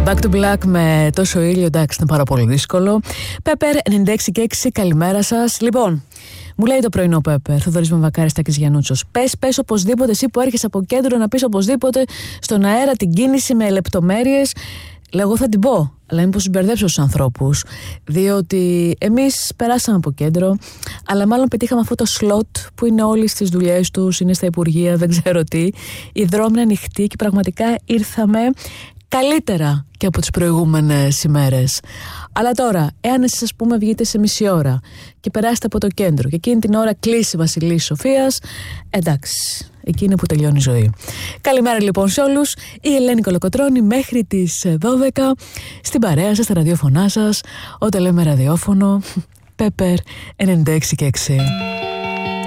Back to Black με τόσο ήλιο, εντάξει, είναι πάρα πολύ δύσκολο. Πέπερ 96 και 6, καλημέρα σας. Λοιπόν, μου λέει το πρωινό Πέπερ, Θοδωρής Μαμβακάρης, Τάκης Γιαννούτσος. Πες οπωσδήποτε, εσύ που έρχεσαι από κέντρο, να πεις οπωσδήποτε στον αέρα την κίνηση με λεπτομέρειες. Λέω, εγώ θα την πω, αλλά μήπως συμπερδέψω τους ανθρώπους. Διότι εμείς περάσαμε από κέντρο, αλλά μάλλον πετύχαμε αυτό το σλότ που είναι όλοι στις δουλειές τους, είναι στα υπουργεία, δεν ξέρω τι. Η δρόμη είναι ανοιχτή και πραγματικά ήρθαμε καλύτερα και από τις προηγούμενες ημέρες. Αλλά τώρα, εάν εσείς, ας πούμε, βγείτε σε μισή ώρα και περάσετε από το κέντρο και εκείνη την ώρα κλείσει η Βασιλής Σοφίας, εντάξει, εκείνη που τελειώνει η ζωή. Καλημέρα λοιπόν σε όλους. Η Ελένη Κολοκοτρώνη μέχρι τις 12 στην παρέα σας, στα ραδιόφωνά σας, όταν λέμε ραδιόφωνο, Πέπερ 96 και 6.